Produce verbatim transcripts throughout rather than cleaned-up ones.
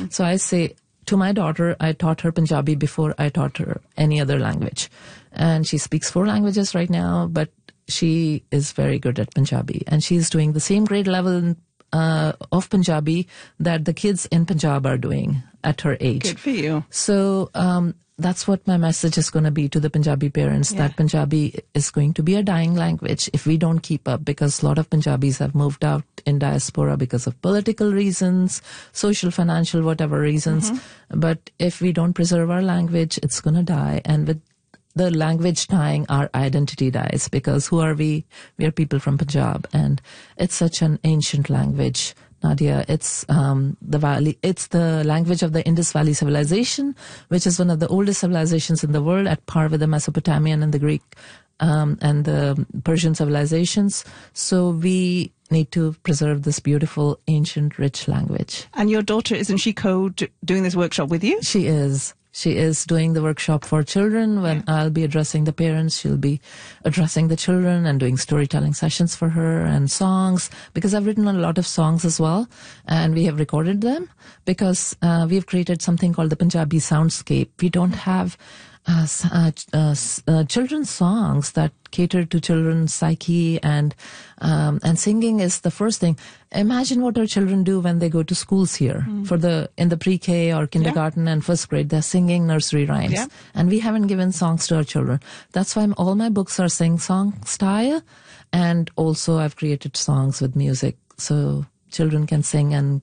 So I say to my daughter, I taught her Punjabi before I taught her any other language. And she speaks four languages right now, but she is very good at Punjabi. And she's doing the same grade level uh, of Punjabi that the kids in Punjab are doing at her age. Good for you. So um, that's what my message is going to be to the Punjabi parents, Yeah. that Punjabi is going to be a dying language if we don't keep up, because a lot of Punjabis have moved out in diaspora because of political reasons, social, financial, whatever reasons. Mm-hmm. But if we don't preserve our language, it's going to die. And with the language dying, our identity dies, because who are we? We are people from Punjab, and it's such an ancient language. Nadia, it's um, the valley. It's the language of the Indus Valley civilization, which is one of the oldest civilizations in the world, at par with the Mesopotamian and the Greek um, and the Persian civilizations. So we need to preserve this beautiful, ancient, rich language. And your daughter, isn't she co doing this workshop with you? She is. She is doing the workshop for children. When Yeah. I'll be addressing the parents, she'll be addressing the children and doing storytelling sessions for her and songs, because I've written a lot of songs as well, and we have recorded them, because uh, we've created something called the Punjabi Soundscape. We don't have uh, s- uh, ch- uh, s- uh, children's songs that cater to children's psyche, and um, and singing is the first thing. Imagine what our children do when they go to schools here for the in the pre-K or kindergarten and first grade. They're singing nursery rhymes, Yeah. and we haven't given songs to our children. That's why all my books are sing-song style, and also I've created songs with music so children can sing and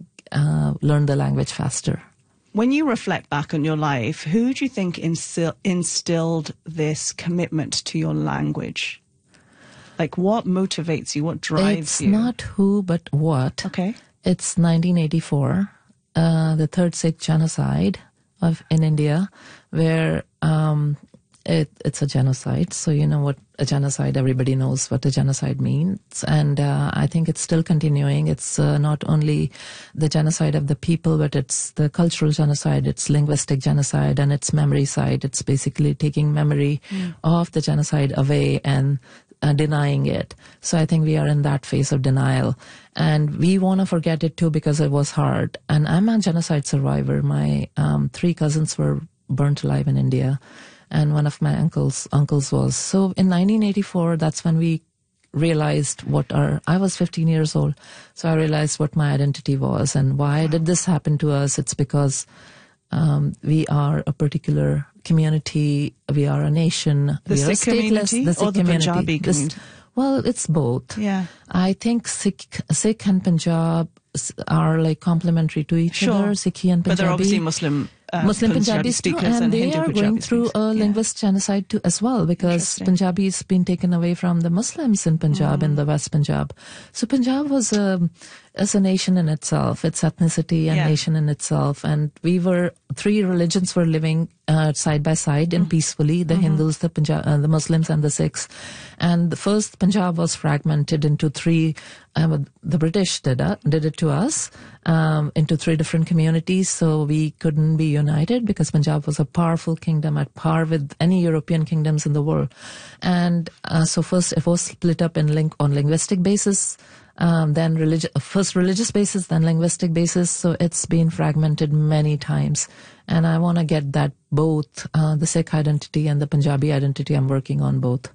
uh, learn the language faster. When you reflect back on your life, who do you think instil- instilled this commitment to your language? Like, what motivates you? What drives It's you? not who, but what. Okay. It's nineteen eighty-four, uh, the third Sikh genocide of in India, where um, it, it's a genocide. So you know what a genocide. Everybody knows what a genocide means, and uh, I think it's still continuing. It's uh, not only the genocide of the people, but it's the cultural genocide. It's linguistic genocide, and it's memory side. It's basically taking memory of the genocide away and uh, denying it. So I think we are in that phase of denial, and we want to forget it too, because it was hard. And I'm a genocide survivor. My um, three cousins were burnt alive in India, and one of my uncles uncles was. So in nineteen eighty-four, that's when we realized what our, I was fifteen years old. So I realized what my identity was and why did this happen to us. It's because um, we are a particular community. We are a nation. The we are Sikh stateless. community The Sikh or the community. Punjabi This- community? well, it's both. Yeah. I think Sikh, Sikh and Punjab s- are like complementary to each Sure. other. Sikhi and Punjabi. But they're obviously Muslim, uh, Muslim Punjabi Punjabis too, speakers and, and they Hindu are Punjabi going through speakers. a Yeah. linguist genocide too as well, because Interesting. Punjabi has been taken away from the Muslims in Punjab, in the West Punjab. So Punjab was a, as a nation in itself, its ethnicity and Yeah. nation in itself, and we were, three religions were living uh, side by side and peacefully, the Hindus, the Punjab, uh, the Muslims and the Sikhs. And the first Punjab was fragmented into three, um, the British did, uh, did it to us, um, into three different communities, so we couldn't be united, because Punjab was a powerful kingdom at par with any European kingdoms in the world. And uh, so first it was split up in link on linguistic basis, um, then religi- first religious basis, then linguistic basis. So it's been fragmented many times. And I want to get that both, uh, the Sikh identity and the Punjabi identity. I'm working on both.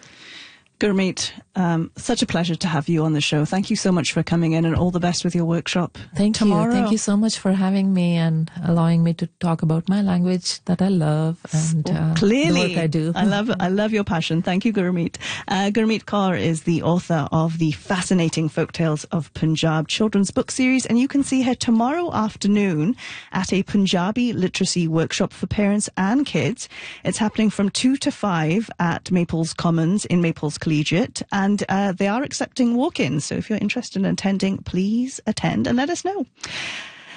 Gurmeet, um, such a pleasure to have you on the show. Thank you so much for coming in, and all the best with your workshop Thank tomorrow. you. Thank you so much for having me and allowing me to talk about my language that I love and uh, Clearly, the work I do. I love I love your passion. Thank you, Gurmeet. Uh, Gurmeet Kaur is the author of the fascinating Folktales of Punjab children's book series, and you can see her tomorrow afternoon at a Punjabi literacy workshop for parents and kids. It's happening from two to five at Maples Commons in Maples Collegiate, and uh, they are accepting walk-ins. So if you're interested in attending, please attend and let us know.